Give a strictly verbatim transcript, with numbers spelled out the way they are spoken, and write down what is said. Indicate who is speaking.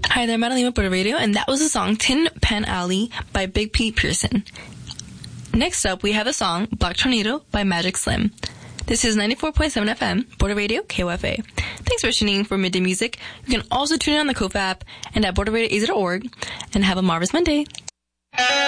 Speaker 1: Hi there, Madalena Border Radio, and that was the song Tin Pan Alley by Big Pete Pearson. Next up, we have the song Black Tornado by Magic Slim. This is ninety-four point seven F M, Border Radio, K O F A. Thanks for tuning in for Midday Music. You can also tune in on the Kofa app and at border radio a z dot org, and have a marvelous Monday.